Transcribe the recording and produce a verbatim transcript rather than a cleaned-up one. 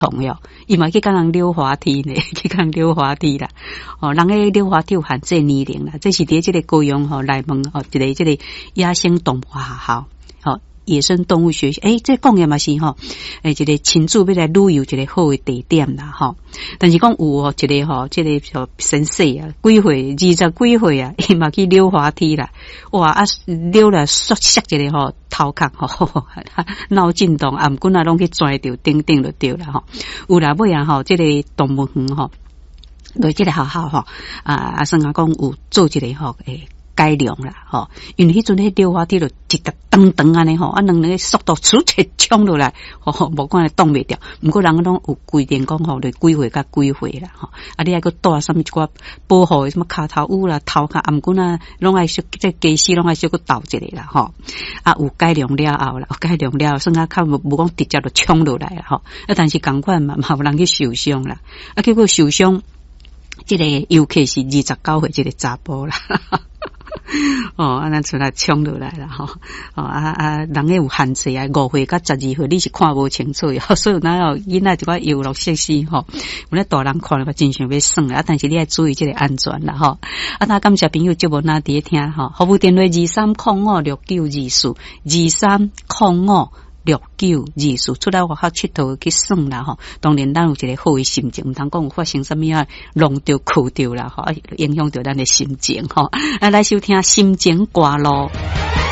同哟，伊嘛去跟人溜滑梯呢，去跟人溜滑梯啦。哦，人诶溜滑梯有限制年龄啦，这是伫即个高雄吼内门吼一个即个野生动物学校，吼野生动物学校。诶、欸，这讲诶嘛是吼，诶，一个亲自要来旅游一个好诶地点啦，吼。但是讲有哦，一个吼，即、這个吼先生啊，几岁二十几岁啊，伊嘛去溜滑梯啦，哇啊溜了摔摔一个吼头壳吼，脑震荡，啊，毋过啊拢去拽着顶顶就对啦吼。有啦尾啊吼，即、這个动物园吼，对即个学校吼，啊啊算啊讲有做一个吼诶。改良啦，吼，因为迄阵迄溜滑梯就直直噔噔安尼吼，啊，两个速度出切冲落来，吼，无管挡袂掉。毋过人拢有规定讲吼，就几岁甲几岁啦，吼，啊，你还佫带什么一寡保护什么骹头捂啦、头壳，啊，毋过呢，拢爱小即机师拢爱小佫斗一个啦，吼，啊，有改良了后啦，有改良了后，算啊较无无讲直接就冲落来啦，吼，啊，但是共款嘛，嘛有人去受伤啦，啊，结果受伤，即、這个尤其是二十九岁即个查甫啦。哦，啊，咱出来冲落来了吼，哦啊啊，人诶有限制啊，五岁甲十二岁你是看无清楚哦，所以哪有囡仔一寡游乐设施吼，有咧大人看了嘛真想要耍啊，但是你要注意这个安全啦吼。啊，那感谢朋友节目那伫听吼，服务电话二三零五六九二四二三零五。六九二四出来外口佚佗去耍啦吼，当然咱有一个好诶心情，毋通讲有发生什么啊，弄着哭着啦吼，影响着咱诶心情吼。啊，来收听心情歌路。